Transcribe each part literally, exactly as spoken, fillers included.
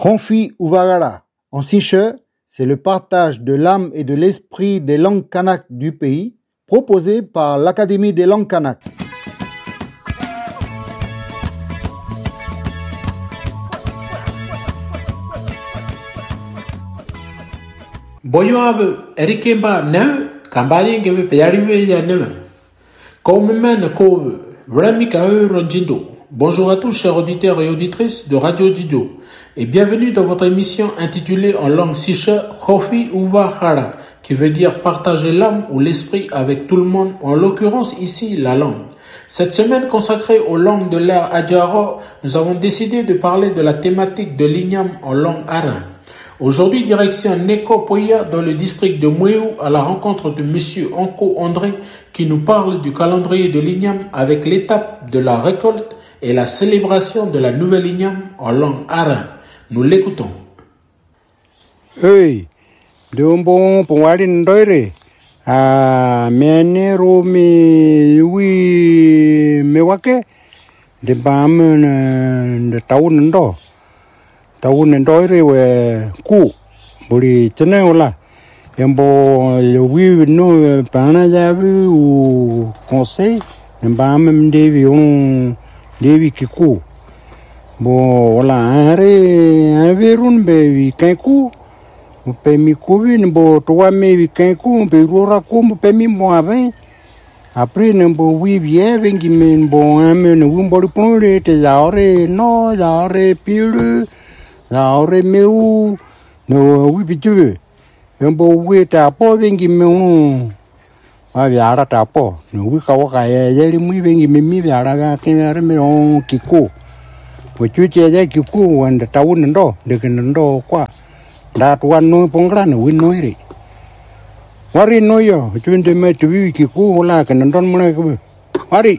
Ronfi Uvagara, en siche, c'est le partage de l'âme et de l'esprit des langues kanak du pays, proposé par l'Académie des langues kanak. Boyoabe erikemba ne kambaye ngebe peyariwe ya ne comme men ko ramika ronjindo. Bonjour à tous chers auditeurs et auditrices de Radio Dido et bienvenue dans votre émission intitulée en langue siche Khofi Uva Khara qui veut dire partager l'âme ou l'esprit avec tout le monde, en l'occurrence ici la langue. Cette semaine consacrée aux langues de l'ère Adjaro, nous avons décidé de parler de la thématique de l'igname en langue arin. Aujourd'hui, direction Neko Poya dans le district de Mouéou à la rencontre de Monsieur Anko André qui nous parle du calendrier de l'igname avec l'étape de la récolte et la célébration de la nouvelle igname en langue arin. Nous l'écoutons. Hey, de bon pour aller ndoire. Ah, menero me oui me wake de bam de taun ndo. Taun ndoire we ku buri tene wala. Embo oui no pana javu ou conseil bam mdevi on devi kiku. Bo wala are averun be kanku. Pe mi kuvin bo toa me vi kanku pe rora kum pe mi mo ave après ne bo wi vie vengi men bo ame ne wum bo pore te zaore no zaore pilu zaore meu no wi bitu embo wi ta po vengi me a viara ta po no wi ka wa ka ye li mi vengi me mi viara ga ke are me on kiku po chu che ja kiku wanda ta un ndo de ke ndo kwa da tuan no pongran win no ri wari no yo chunde me tu ki ku wala kan don mo ko wari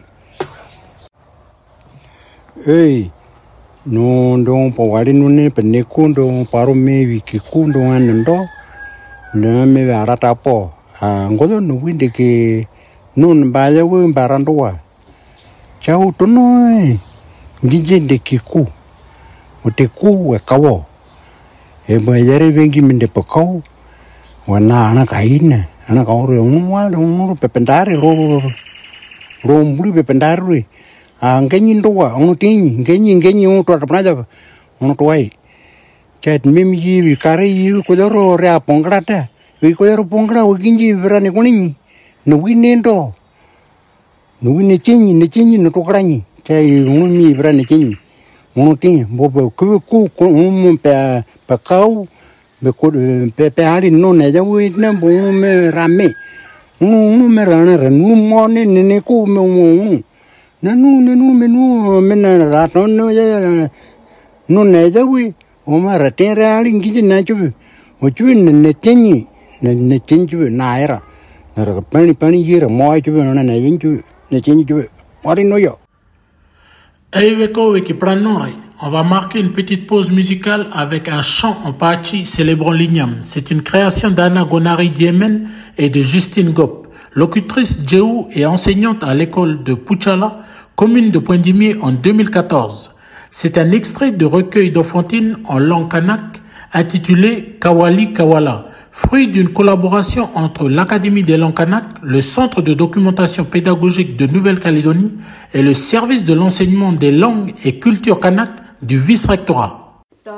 ei no don po wari no ne pe ne ku do paro me wi ki ku do an ndo na me ara ta po a ngodo no win de ke nun ba ya wi barando wa chau to no ngije de ki ku o te ku e kawo e ba yare vengi minde pakau wana ana kaina ana kau re unwa unu pependare ro ro mbuli pependare a ngenyi ndoa unu tingi ngenyi ngenyi unu to tapnaja unu toai chat mimi ji kare yi ko ro re pongrata wi ko ro pongra o ginji verane koningi no winendo no winne tingi ne tingi no to krani chai unu mi verane tingi unu tingi bo ku ku ku unu pe pakau be ko pe pe ali no ne ja wi na bo me rame nu me rana ra nu mo ne ne ko me mu na nu ne nu me nu me na ra no no ya nu ne ja wi o ma ra te ra ali ngi na chu o chu ne ne tenyi ne ne tenju na era na ra pani pani yira mo chu na na yin chu ne tenyi chu wari no yo Eiveko qui pranore. On va marquer une petite pause musicale avec un chant en pachi célébrant l'igname. C'est une création d'Anna Gonari Diemen et de Justine Gop, locutrice djéou et enseignante à l'école de Puchala, commune de Poindimier en deux mille quatorze. C'est un extrait de recueil d'enfantine en langue kanak intitulé Kawali Kawala, fruit d'une collaboration entre l'Académie des langues kanak, le Centre de documentation pédagogique de Nouvelle-Calédonie et le service de l'enseignement des langues et cultures kanak du vice-rectorat.